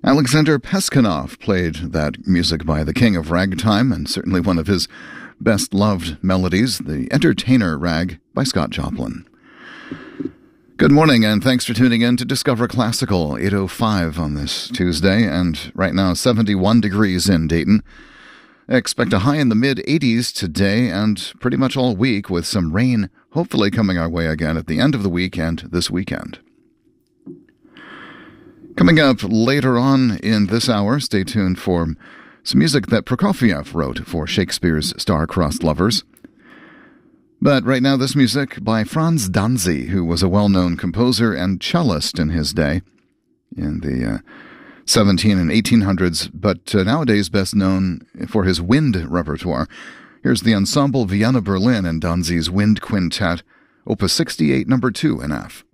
Alexander Peskanov played that music by the king of ragtime, and certainly one of his best-loved melodies, the Entertainer Rag by Scott Joplin. Good morning, and thanks for tuning in to Discover Classical, 8:05 on this Tuesday, and right now 71 degrees in Dayton. Expect a high in the mid-80s today and pretty much all week, with some rain hopefully coming our way again at the end of the week and this weekend. Coming up later on in this hour, stay tuned for some music that Prokofiev wrote for Shakespeare's Star-Crossed Lovers. But right now, this music by Franz Danzy, who was a well-known composer and cellist in his day, in the 17 and 1800s, but nowadays best known for his wind repertoire. Here's the Ensemble Vienna Berlin and Danzy's Wind Quintet, Opus 68, number 2 in F.